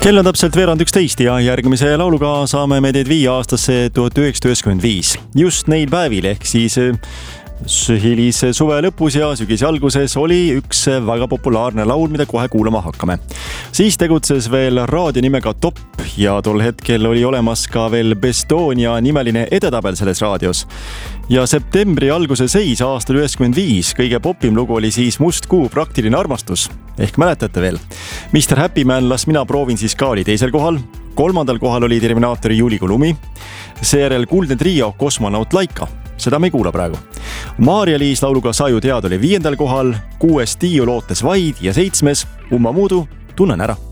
Kell on täpselt veerand 11 ja järgmise lauluga saame me teid viia aastasse 1995. Just neil päevil ehk siis hilise suve lõpus ja sügise alguses oli üks väga populaarne laul, mida kohe kuulama hakkame. Siis tegutses veel raadio nimega Top ja tol hetkel oli olemas ka veel Bestonia nimeline edetabel selles raadios. Ja septembri alguse seis aastal 95 kõige popim lugu oli siis Must kuu praktiline armastus. Ehk mäletate veel. Mr. Happy Man las mina proovin siis ka oli teisel kohal. 3. kohal oli Terminaatori Juulikuu lumi. Seejärel Kuldne trio Kosmonaut Laika. Seda me ei kuula praegu. Maarja-Liis lauluga Sa ju tead oli 5. kohal, 6. Tiiu lootes Vaid ja 7. Umma muudu tunnen ära.